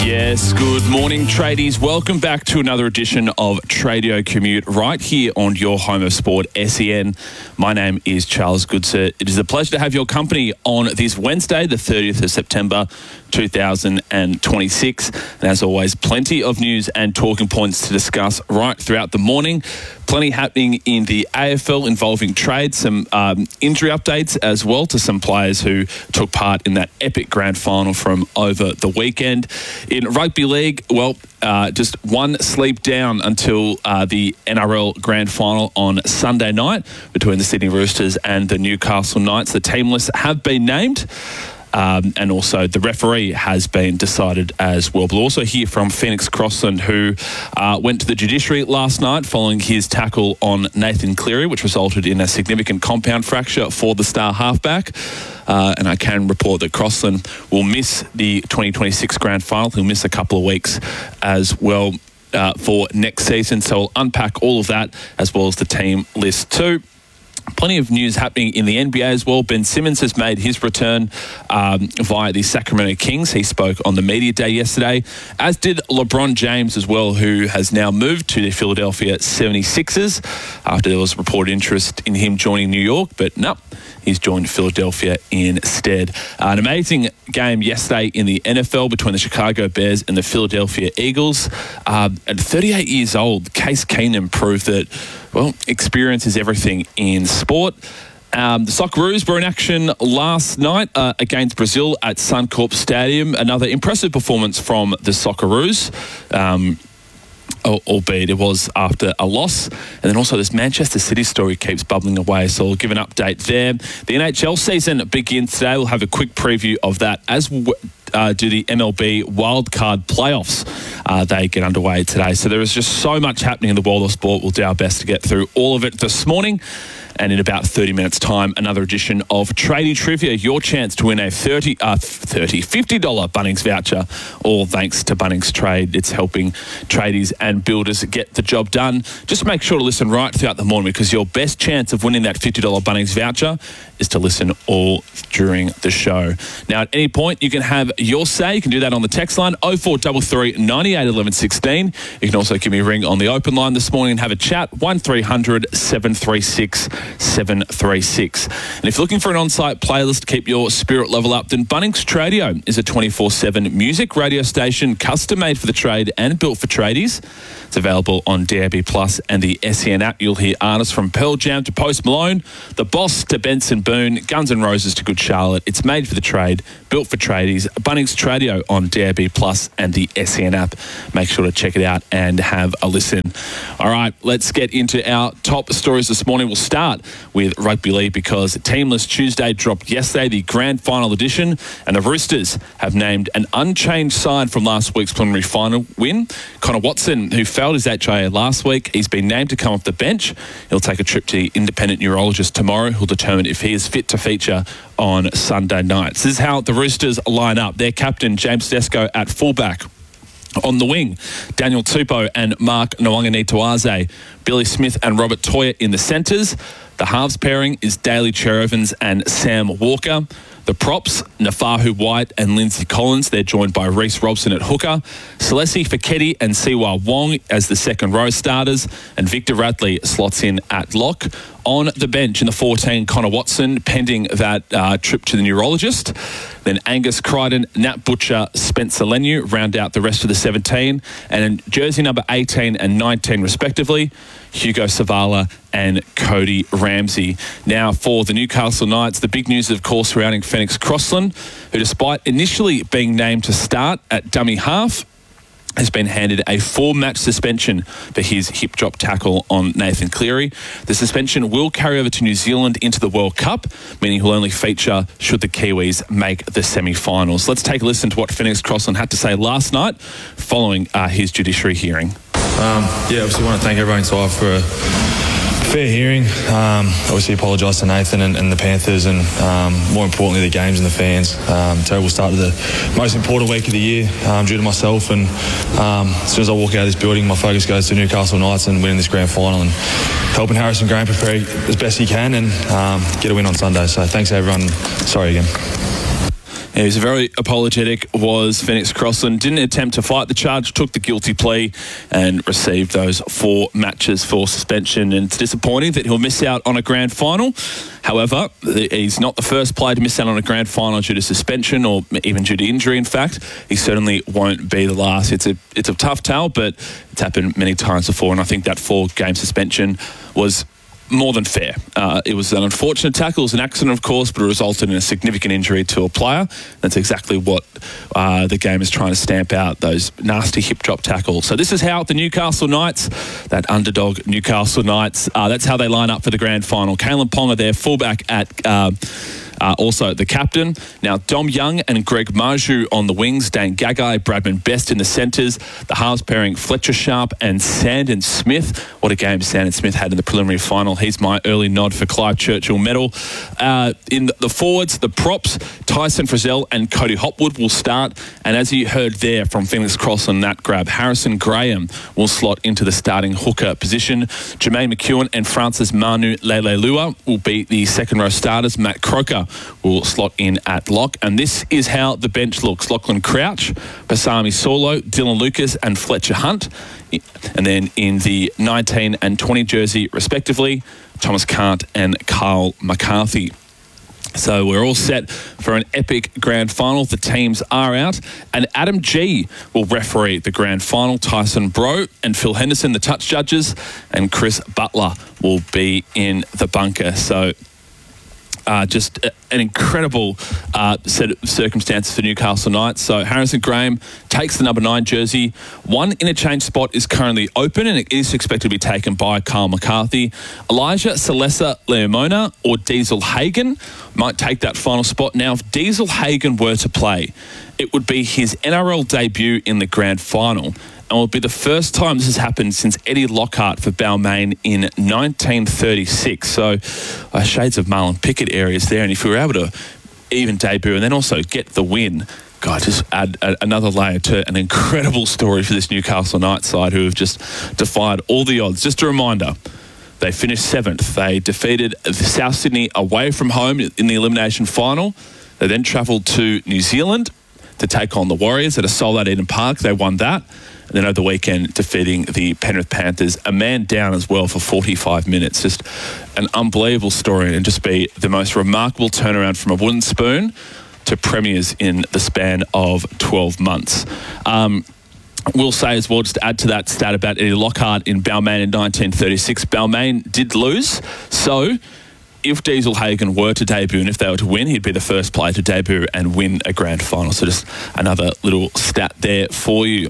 Yes, good morning, tradies. Welcome back to another edition of Tradio Commute right here on your home of sport, SEN. My name is Charles Goodser. It is a pleasure to have your company on this Wednesday, the 30th of September, 2026. And as always, plenty of news and talking points to discuss right throughout the morning. Plenty happening in the AFL involving trade, some injury updates as well to some players who took part in that epic grand final from over the weekend. In rugby league, well, just one sleep down until the NRL grand final on Sunday night between the Sydney Roosters and the Newcastle Knights. The team lists have been named. And also the referee has been decided as well. We'll also hear from Phoenix Crossland, who went to the judiciary last night following his tackle on Nathan Cleary, which resulted in a significant compound fracture for the star halfback. And I can report that Crossland will miss the 2026 grand final. He'll miss a couple of weeks as well for next season. So we'll unpack all of that as well as the team list too. Plenty of news happening in the NBA as well. Ben Simmons has made his return via the Sacramento Kings. He spoke on the media day yesterday, as did LeBron James as well, who has now moved to the Philadelphia 76ers after there was reported interest in him joining New York. But no, he's joined Philadelphia instead. An amazing game yesterday in the NFL between the Chicago Bears and the Philadelphia Eagles. At 38 years old, Case Keenum proved that, well, experience is everything in sport. The Socceroos were in action last night against Brazil at Suncorp Stadium. Another impressive performance from the Socceroos. Albeit it was after a loss. And then also this Manchester City story keeps bubbling away, so we'll give an update there. The NHL season begins today. We'll have a quick preview of that, as do the MLB wildcard playoffs. They get underway today. So there is just so much happening in the world of sport. We'll do our best to get through all of it this morning. And in about 30 minutes' time, another edition of Tradie Trivia, your chance to win a $50 Bunnings voucher, all thanks to Bunnings Trade. It's helping tradies and builders get the job done. Just make sure to listen right throughout the morning, because your best chance of winning that $50 Bunnings voucher is to listen all during the show. Now, at any point, you can have your say. You can do that on the text line, 0433 98 11 16. You can also give me a ring on the open line this morning and have a chat, 1300 736 736. And if you're looking for an on-site playlist to keep your spirit level up, then Bunnings Tradio is a 24/7 music radio station custom-made for the trade and built for tradies. It's available on DAB Plus and the SEN app. You'll hear artists from Pearl Jam to Post Malone, The Boss to Benson Boone, Guns N' Roses to Good Charlotte. It's made for the trade, built for tradies. Bunnings Tradio on DAB Plus and the SEN app. Make sure to check it out and have a listen. All right, let's get into our top stories this morning. We'll start with rugby league, because Team List Tuesday dropped yesterday, the grand final edition, and the Roosters have named an unchanged side from last week's preliminary final win. Connor Watson, who failed his HIA last week, he's been named to come off the bench. He'll take a trip to the independent neurologist tomorrow, who'll determine if he is fit to feature on Sunday night. This is how the Roosters line up. Their captain, James Tedesco, at fullback. On the wing, Daniel Tupou and Mark Nwanganituaze, Billy Smith and Robert Toya in the centres. The halves pairing is Daly Cherry-Evans and Sam Walker. The props, Nafahu White and Lindsay Collins. They're joined by Reece Robson at hooker. Celeste Feketi and Siwa Wong as the second row starters. And Victor Radley slots in at lock. On the bench in the 14, Connor Watson, pending that trip to the neurologist. Then Angus Crichton, Nat Butcher, Spencer Leniu round out the rest of the 17. And in jersey number 18 and 19 respectively, Hugo Savala and Cody Ramsey. Now for the Newcastle Knights, the big news, of course, surrounding Phoenix Crossland, who, despite initially being named to start at dummy half, has been handed a 4-match suspension for his hip drop tackle on Nathan Cleary. The suspension will carry over to New Zealand into the World Cup, meaning he'll only feature should the Kiwis make the semi-finals. Let's take a listen to what Phoenix Crossland had to say last night following his judiciary hearing. Obviously want to thank everyone inside for a fair hearing. Obviously apologise to Nathan and the Panthers, and more importantly the games and the fans. Terrible start to the most important week of the year due to myself, and as soon as I walk out of this building, my focus goes to Newcastle Knights and winning this grand final and helping Harrison Graham prepare as best he can and get a win on Sunday. So thanks everyone. Sorry again. He was very apologetic, was Phoenix Crossland. Didn't attempt to fight the charge, took the guilty plea and received those 4 matches for suspension. And it's disappointing that he'll miss out on a grand final. However, he's not the first player to miss out on a grand final due to suspension or even due to injury, in fact. He certainly won't be the last. It's a tough tale, but it's happened many times before, and I think that 4-game suspension was more than fair. It was an unfortunate tackle. It was an accident, of course, but it resulted in a significant injury to a player. That's exactly what the game is trying to stamp out, those nasty hip drop tackles. So this is how the Newcastle Knights, that underdog Newcastle Knights, that's how they line up for the grand final. Kalen Ponga there, fullback at... also the captain. Now, Dom Young and Greg Marju on the wings. Dane Gagai, Bradman Best in the centres. The halves pairing Fletcher Sharp and Sandon Smith. What a game Sandon Smith had in the preliminary final. He's my early nod for Clive Churchill medal. In the forwards, the props, Tyson Frizzell and Cody Hopwood will start. And as you heard there from Phoenix Crossland, that grab, Harrison Graham will slot into the starting hooker position. Jermaine McEwen and Francis Manu Lelelua will be the second row starters. Matt Croker will slot in at lock. And this is how the bench looks. Lachlan Crouch, Pasami Solo, Dylan Lucas and Fletcher Hunt. And then in the 19 and 20 jersey, respectively, Thomas Cant and Carl McCarthy. So we're all set for an epic grand final. The teams are out. And Adam G will referee the grand final. Tyson Bro and Phil Henderson, the touch judges. And Chris Butler will be in the bunker. So... just an incredible set of circumstances for Newcastle Knights. So Harrison Graham takes the number 9 jersey. One interchange spot is currently open and it is expected to be taken by Carl McCarthy. Elijah Salesa Leomona or Diesel Hagen might take that final spot. Now, if Diesel Hagen were to play, it would be his NRL debut in the grand final. And will be the first time this has happened since Eddie Lockhart for Balmain in 1936. So shades of Marlon Pickett areas there. And if we were able to even debut and then also get the win, God, just add another layer to an incredible story for this Newcastle Knights side who have just defied all the odds. Just a reminder, they finished 7th. They defeated South Sydney away from home in the elimination final. They then travelled to New Zealand to take on the Warriors at a sold out Eden Park. They won that. And then over the weekend, defeating the Penrith Panthers, a man down as well for 45 minutes. Just an unbelievable story and just be the most remarkable turnaround from a wooden spoon to premiers in the span of 12 months. We'll say as well, just to add to that stat about Eddie Lockhart in Balmain in 1936, Balmain did lose. So if Diesel Hagen were to debut and if they were to win, he'd be the first player to debut and win a grand final. So just another little stat there for you.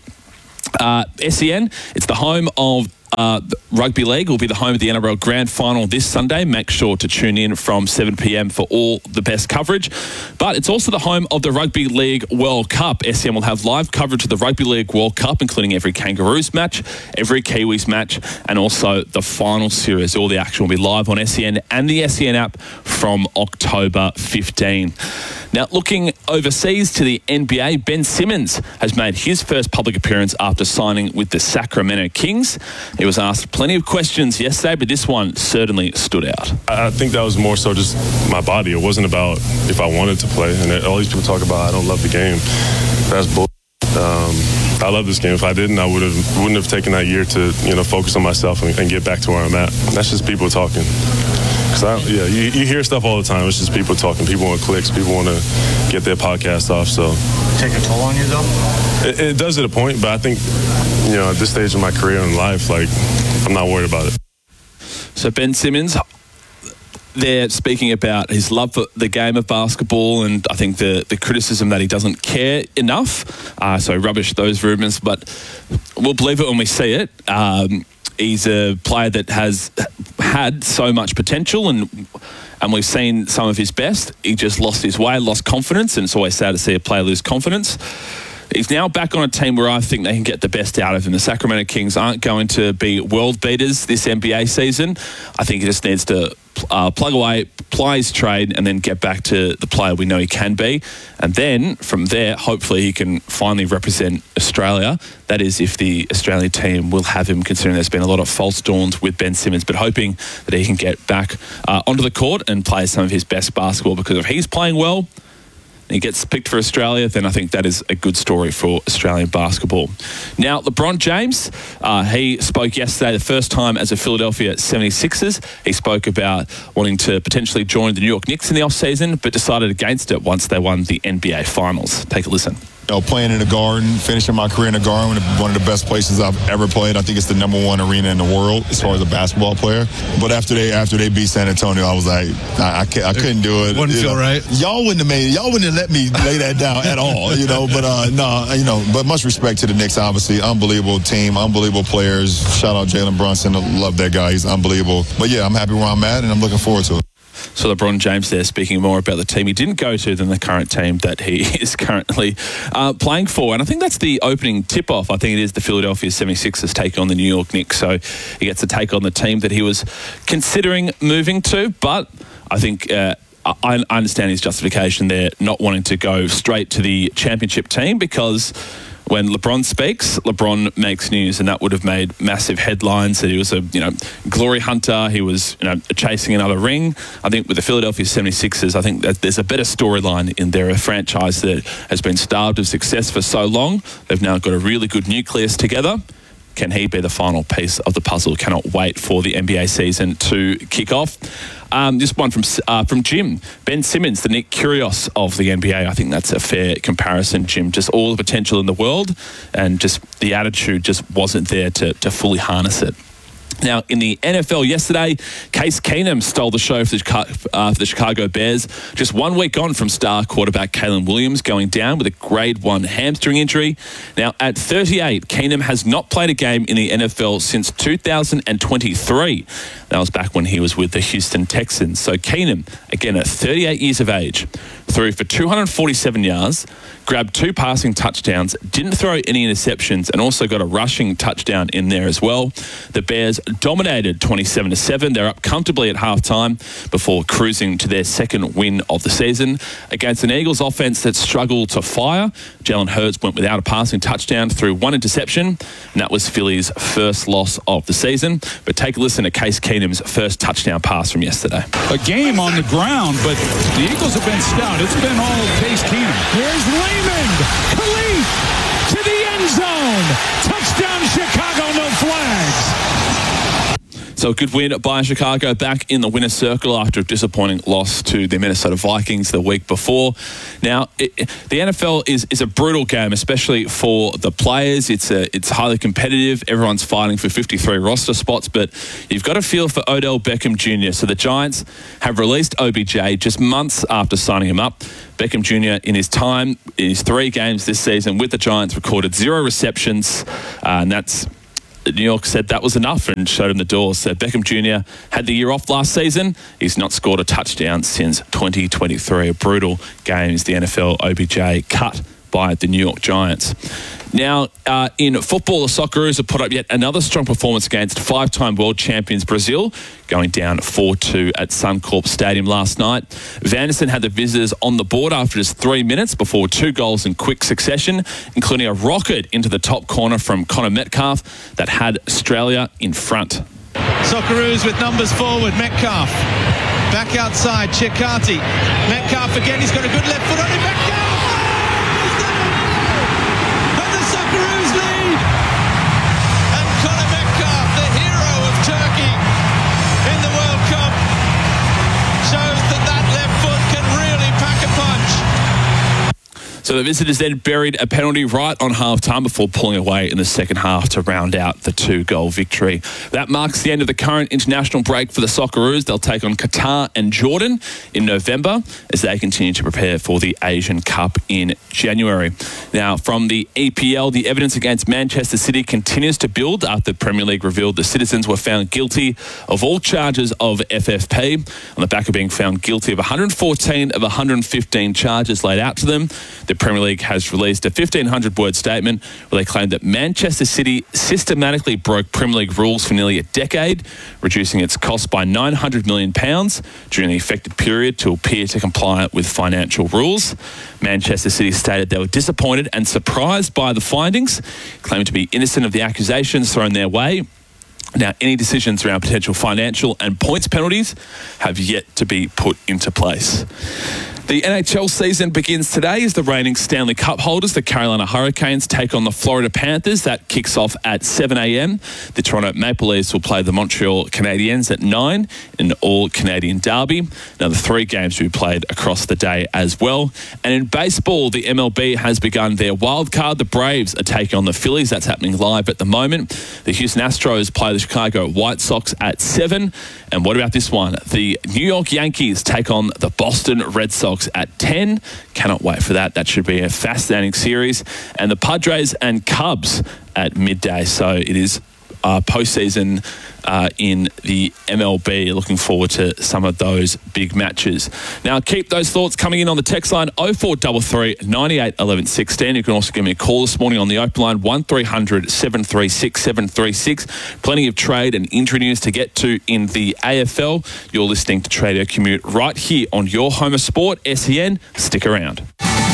SEN, it's the home of the Rugby League. Will be the home of the NRL Grand Final this Sunday. Make sure to tune in from 7 p.m. for all the best coverage. But it's also the home of the Rugby League World Cup. SEN will have live coverage of the Rugby League World Cup, including every Kangaroos match, every Kiwis match, and also the final series. All the action will be live on SEN and the SEN app from October 15. Now, looking overseas to the NBA, Ben Simmons has made his first public appearance after signing with the Sacramento Kings. He was asked plenty of questions yesterday, but this one certainly stood out. I think that was more so just my body. It wasn't about if I wanted to play. And all these people talk about I don't love the game. That's bull. I love this game. If I didn't, I wouldn't have taken that year to focus on myself and get back to where I'm at. That's just people talking. You hear stuff all the time. It's just people talking. People want clicks. People want to get their podcast off. So take a toll on you, though? It does at a point, but I think, at this stage of my career and life, I'm not worried about it. So Ben Simmons, they're speaking about his love for the game of basketball and I think the criticism that he doesn't care enough. So rubbish those rumours, but we'll believe it when we see it. He's a player that has had so much potential and we've seen some of his best. He just lost his way, lost confidence, and it's always sad to see a player lose confidence. He's now back on a team where I think they can get the best out of him. The Sacramento Kings aren't going to be world beaters this NBA season. I think he just needs to plug away, ply his trade, and then get back to the player we know he can be. And then from there, hopefully he can finally represent Australia. That is if the Australian team will have him, considering there's been a lot of false dawns with Ben Simmons, but hoping that he can get back onto the court and play some of his best basketball, because if he's playing well, and he gets picked for Australia, then I think that is a good story for Australian basketball. Now, LeBron James, he spoke yesterday, the first time as a Philadelphia 76ers. He spoke about wanting to potentially join the New York Knicks in the off-season, but decided against it once they won the NBA Finals. Take a listen. Playing in the Garden, finishing my career in the Garden, one of the best places I've ever played. I think it's the #1 arena in the world as far as a basketball player. But after they beat San Antonio, I was like, I couldn't do it. Wouldn't feel right. Y'all wouldn't have let me lay that down at all. But much respect to the Knicks. Obviously, unbelievable team, unbelievable players. Shout out Jalen Brunson. I love that guy. He's unbelievable. But yeah, I'm happy where I'm at, and I'm looking forward to it. So LeBron James there speaking more about the team he didn't go to than the current team that he is currently playing for. And I think that's the opening tip-off. I think it is the Philadelphia 76ers take on the New York Knicks. So he gets to take on the team that he was considering moving to. But I think I understand his justification there, not wanting to go straight to the championship team, because when LeBron speaks, LeBron makes news, and that would have made massive headlines that he was a glory hunter. He was chasing another ring. I think with the Philadelphia 76ers, I think that there's a better storyline in there. A franchise that has been starved of success for so long. They've now got a really good nucleus together. Can he be the final piece of the puzzle? Cannot wait for the NBA season to kick off. This one from Jim. Ben Simmons, the Nick Kyrgios of the NBA. I think that's a fair comparison, Jim. Just all the potential in the world, and just the attitude just wasn't there to fully harness it. Now, in the NFL yesterday, Case Keenum stole the show for the Chicago Bears. Just 1 week on from star quarterback Caleb Williams going down with a grade 1 hamstring injury. Now, at 38, Keenum has not played a game in the NFL since 2023. That was back when he was with the Houston Texans. So Keenum, again at 38 years of age, threw for 247 yards, grabbed 2 passing touchdowns, didn't throw any interceptions, and also got a rushing touchdown in there as well. The Bears dominated 27-7. They're up comfortably at halftime before cruising to their second win of the season against an Eagles offense that struggled to fire. Jalen Hurts went without a passing touchdown through 1 interception, and that was Philly's first loss of the season. But take a listen to Case Keenum's first touchdown pass from yesterday. A game on the ground, but the Eagles have been stout. It's been all Case Keenum. Here's Raymond. Khalif to the end zone. Touchdown Chicago, no flags. So a good win by Chicago, back in the winner's circle after a disappointing loss to the Minnesota Vikings the week before. Now, the NFL is a brutal game, especially for the players. It's highly competitive. Everyone's fighting for 53 roster spots, but you've got to feel for Odell Beckham Jr. So the Giants have released OBJ just months after signing him up. Beckham Jr. in his 3 games this season with the Giants recorded 0 receptions, and that's New York said that was enough and showed him the door. So Beckham Jr. had the year off last season. He's not scored a touchdown since 2023. A brutal game as the NFL OBJ cut by the New York Giants. Now, in football, the Socceroos have put up yet another strong performance against 5-time world champions Brazil, going down 4-2 at Suncorp Stadium last night. Vanderson had the visitors on the board after just 3 minutes before 2 goals in quick succession, including a rocket into the top corner from Connor Metcalf that had Australia in front. Socceroos with numbers forward. Metcalf back outside. Chikati. Metcalf again. He's got a good left foot on him. Metcalf! So the visitors then buried a penalty right on half-time before pulling away in the second half to round out the 2-goal victory. That marks the end of the current international break for the Socceroos. They'll take on Qatar and Jordan in November as they continue to prepare for the Asian Cup in January. Now, from the EPL, the evidence against Manchester City continues to build after the Premier League revealed the citizens were found guilty of all charges of FFP on the back of being found guilty of 114 of 115 charges laid out to them. The Premier League has released a 1,500-word statement where they claim that Manchester City systematically broke Premier League rules for nearly a decade, reducing its costs by £900 million during the affected period to appear to comply with financial rules. Manchester City stated they were disappointed and surprised by the findings, claiming to be innocent of the accusations thrown their way. Now, any decisions around potential financial and points penalties have yet to be put into place. The NHL season begins today as the reigning Stanley Cup holders, the Carolina Hurricanes, take on the Florida Panthers. That kicks off at 7 a.m. The Toronto Maple Leafs will play the Montreal Canadiens at 9 in an all-Canadian derby. Now, the 3 games will be played across the day as well. And in baseball, the MLB has begun their wild card. The Braves are taking on the Phillies. That's happening live at the moment. The Houston Astros play the Chicago White Sox at 7. And what about this one? The New York Yankees take on the Boston Red Sox at 10. Cannot wait for that. That should be a fascinating series. And the Padres and Cubs at midday. So it is postseason in the MLB. Looking forward to some of those big matches. Now, keep those thoughts coming in on the text line 0433 98 11 16. You can also give me a call this morning on the open line 1300 736 736. Plenty of trade and injury news to get to in the AFL. You're listening to Tradio Commute right here on your home of sport, SEN. Stick around.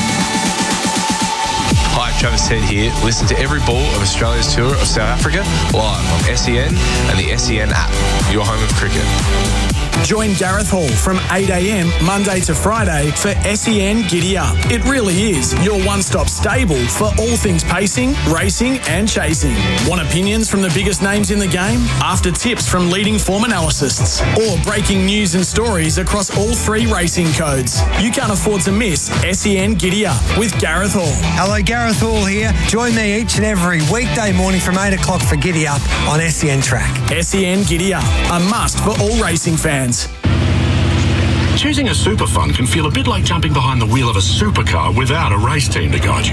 Hi, Travis Head here. Listen to every ball of Australia's tour of South Africa live on SEN and the SEN app, your home of cricket. Join Gareth Hall from 8 a.m. Monday to Friday for SEN Giddy Up. It really is your one-stop stable for all things pacing, racing and chasing. Want opinions from the biggest names in the game? After tips from leading form analysts? Or breaking news and stories across all 3 racing codes? You can't afford to miss SEN Giddy Up with Gareth Hall. Hello, Gareth Hall here. Join me each and every weekday morning from 8 o'clock for Giddy Up on SEN Track. SEN Giddy Up, a must for all racing fans. Choosing a super fund can feel a bit like jumping behind the wheel of a supercar without a race team to guide you.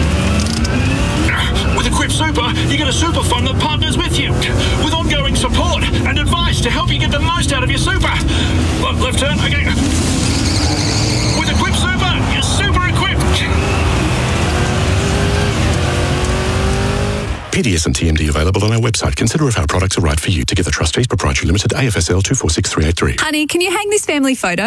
With Equip Super, you get a super fund that partners with you, with ongoing support and advice to help you get the most out of your super. Left turn, okay. With Equip Super, you're super equipped. PDS and TMD available on our website. Consider if our products are right for you. Together Trustees Proprietary Limited, AFSL 246383. Honey, can you hang this family photo?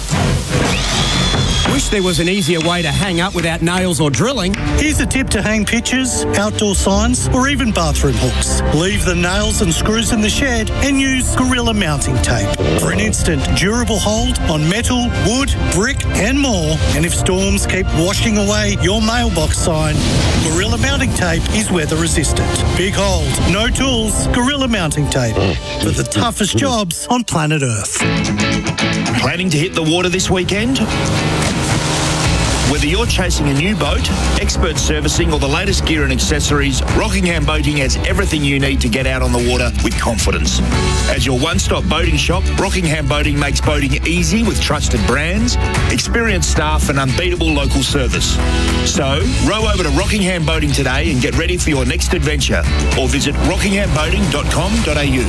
Wish there was an easier way to hang up without nails or drilling. Here's a tip to hang pictures, outdoor signs, or even bathroom hooks. Leave the nails and screws in the shed and use Gorilla mounting tape for an instant durable hold on metal, wood, brick, and more. And if storms keep washing away your mailbox sign, Gorilla mounting tape is weather resistant. Big hold, no tools, Gorilla mounting tape for the toughest jobs on planet Earth. Planning to hit the water this weekend? Whether you're chasing a new boat, expert servicing, or the latest gear and accessories, Rockingham Boating has everything you need to get out on the water with confidence. As your one-stop boating shop, Rockingham Boating makes boating easy with trusted brands, experienced staff, and unbeatable local service. So, row over to Rockingham Boating today and get ready for your next adventure, or visit rockinghamboating.com.au.